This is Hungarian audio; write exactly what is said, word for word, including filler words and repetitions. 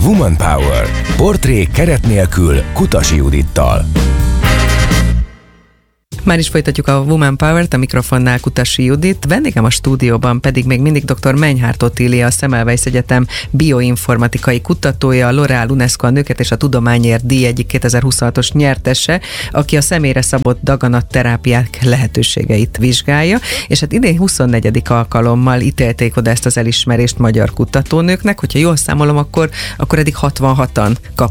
Woman Power. Portré keret nélkül Kutasi Judittal. Már is folytatjuk a Woman Power-t, a mikrofonnál Kutasi Judit, vendégem a stúdióban pedig még mindig dr. Menyhárt Otília, a Semmelweis Egyetem bioinformatikai kutatója, a L'Oréal UNESCO a Nőket és a Tudományért díj egyik kétezer-huszonhatos nyertese, aki a személyre szabott daganatterápiák lehetőségeit vizsgálja, és hát idén huszonnegyedik alkalommal ítélték oda ezt az elismerést magyar kutatónőknek, hogyha jól számolom, akkor, akkor eddig hatvanhatan kapták